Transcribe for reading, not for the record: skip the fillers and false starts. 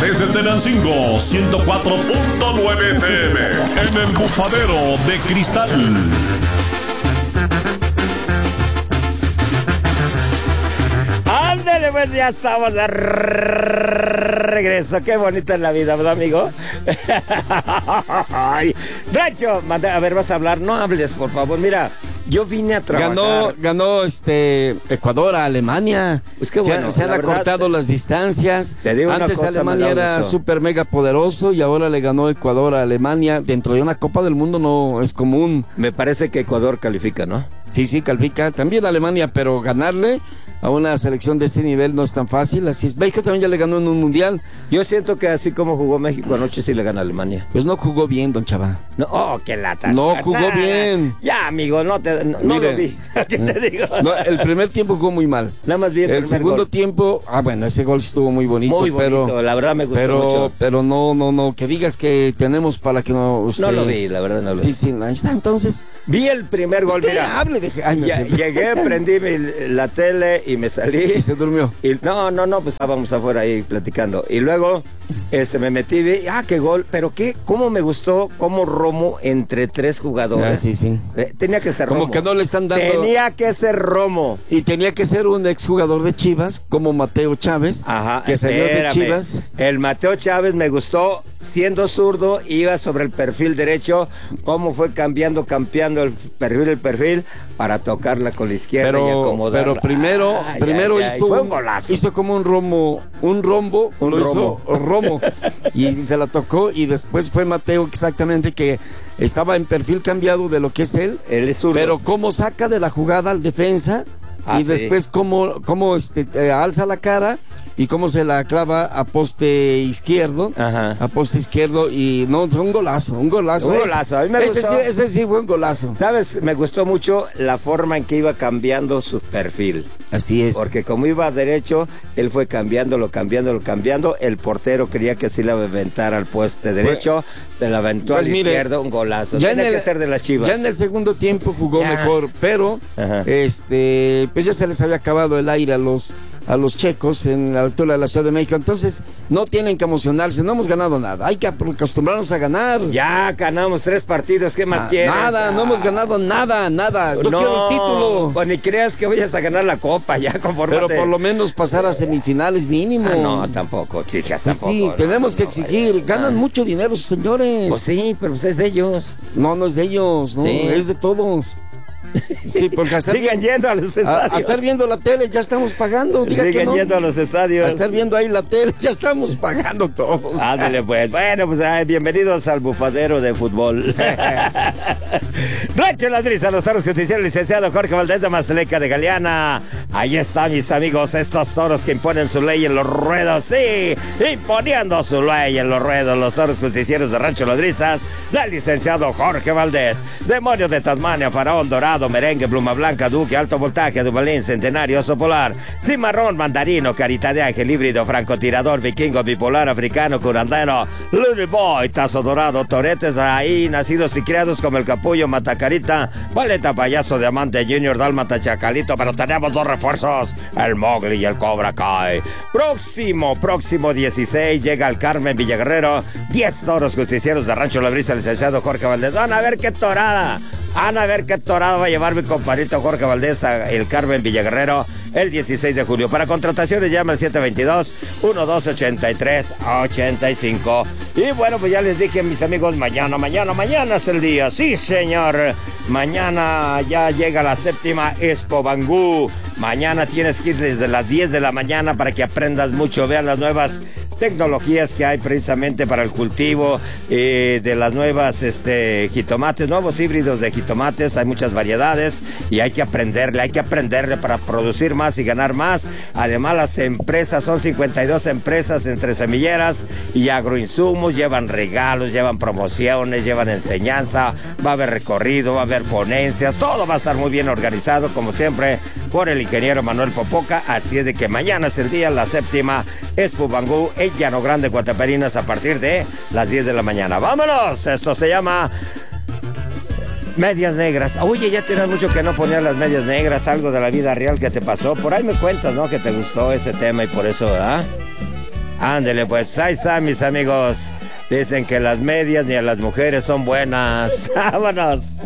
Desde Tenancingo, 104.9 FM. En el bufadero de cristal. Ándale, pues ya estamos de regreso. Qué bonita es la vida, ¿verdad, amigo? Ay, Rancho, a ver, vas a hablar. No hables, por favor. Mira, yo vine a trabajar. Ganó Ecuador a Alemania. Pues qué bueno. Se han acortado las distancias. Te digo Antes una cosa, Alemania era súper mega poderoso y ahora le ganó Ecuador a Alemania. Dentro de una Copa del Mundo no es común. Me parece que Ecuador califica, ¿no? Sí, califica. También Alemania, pero ganarle a una selección de ese nivel no es tan fácil. Así es. México también ya le ganó en un mundial. Yo siento que así como jugó México anoche, sí le gana a Alemania. Pues no jugó bien, don Chava. No, qué lata. No jugó bien. Ya, amigo, no Mire, lo vi. ¿Qué te digo? No, el primer tiempo jugó muy mal. Nada más bien el segundo tiempo, bueno, ese gol estuvo muy bonito. Muy bonito, pero, la verdad me gustó mucho. Pero no, que digas que tenemos para que no... Usted... No lo vi, la verdad no lo vi. Sí, ahí está, entonces... Vi el primer gol, mira. Hable de... Llegué, prendí la tele y me salí. Y se durmió. Y no, pues estábamos afuera ahí platicando. Y luego me metí y vi, qué gol. Pero cómo me gustó, cómo Romo entre tres jugadores. Sí. Tenía que ser Romo. Romo. Que no le están dando... Tenía que ser Romo. Y tenía que ser un exjugador de Chivas, como Mateo Chávez. Ajá, que salió de Chivas. El Mateo Chávez me gustó, siendo zurdo, iba sobre el perfil derecho, cómo fue cambiando el perfil, para tocarla con la izquierda y acomodarla. Pero primero hizo como un rombo. Hizo Romo. Y se la tocó, y después fue Mateo exactamente, que estaba en perfil cambiado de lo que es él. Él es zurdo. Pero cómo saca de la jugada al defensa, y después cómo alza la cara y cómo se la clava a poste izquierdo. Ajá. A poste izquierdo, y no, fue un golazo. Un golazo, a mí me gustó. Ese sí fue un golazo. ¿Sabes? Me gustó mucho la forma en que iba cambiando su perfil. Así es. Porque como iba derecho, él fue cambiándolo. El portero creía que sí la iba a aventar al poste derecho, se la aventó al izquierdo, un golazo. Tiene que ser de las Chivas. Ya en el segundo tiempo jugó mejor, pero pues ya se les había acabado el aire a los checos en la altura de la Ciudad de México. Entonces no tienen que emocionarse, no hemos ganado nada, hay que acostumbrarnos a ganar. Ya ganamos 3 partidos, ¿qué más quieres? Nada, no hemos ganado nada. Yo quiero un título. Pues ni creas que vayas a ganar la copa, ya confórmate. Pero por lo menos pasar a semifinales mínimo. No, tampoco, exijas pues tampoco. Sí, tenemos que exigir, ganan mucho dinero, señores. Pues sí, pero pues es de ellos. No es de ellos, no, es de todos. Sí, porque sigan yendo a los estadios. A estar viendo la tele ya estamos pagando. Sigan yendo a los estadios. A estar viendo ahí la tele ya estamos pagando todos. Ándale pues. Bueno, pues bienvenidos al bufadero de fútbol. Rancho Ladriza, los toros que se hicieron, licenciado Jorge Valdés de Mazaleca de Galeana. Ahí están, mis amigos, estos toros que imponen su ley en los ruedos. Sí, imponiendo su ley en los ruedos. Los toros que se hicieron de Rancho Ladrizas del licenciado Jorge Valdés. Demonio de Tasmania, Faraón Dorado, Merengue, Pluma Blanca, Duque, Alto Voltaje, Duvalín, Centenario, Oso Polar, Cimarrón, Mandarino, Carita de Ángel, Híbrido, Francotirador, Vikingo, Bipolar, Africano, Curandero, Little Boy, Tazo Dorado, Toretes, ahí nacidos y criados como el Capullo, Matacarita, Paleta, Payaso, Diamante, Junior, Dálmata, Chacalito, pero tenemos 2 refuerzos, el Mowgli y el Cobra Kai. Próximo 16 llega el Carmen Villaguerrero, 10 toros justicieros de Rancho La Brisa, licenciado Jorge Valdés. Van a ver qué torada va a llevar mi compadrito Jorge Valdés a el Carmen Villaguerrero el 16 de julio. Para contrataciones llama al 722-1283-85. Y bueno, pues ya les dije, mis amigos, mañana es el día. Sí, señor. Mañana ya llega la 7ª Expo Bangú. Mañana tienes que ir desde las 10 de la mañana para que aprendas mucho, vean las nuevas tecnologías que hay precisamente para el cultivo de las nuevas jitomates, nuevos híbridos de jitomates. Hay muchas variedades y hay que aprenderle para producir más y ganar más. Además, las empresas, son 52 empresas entre semilleras y agroinsumos, llevan regalos, llevan promociones, llevan enseñanza, va a haber recorrido, va a haber ponencias, todo va a estar muy bien organizado, como siempre, por el ingeniero Manuel Popoca. Así es de que mañana es el día, la 7ª Expo Bangú en Llano Grande, Guataperinas, a partir de las 10 de la mañana. ¡Vámonos! Esto se llama Medias Negras. Oye, ya tienes mucho que no ponías las medias negras, algo de la vida real que te pasó. Por ahí me cuentas, ¿no? Que te gustó ese tema y por eso, ¿verdad? Ándele, pues ahí están mis amigos. Dicen que las medias ni a las mujeres son buenas. ¡Vámonos!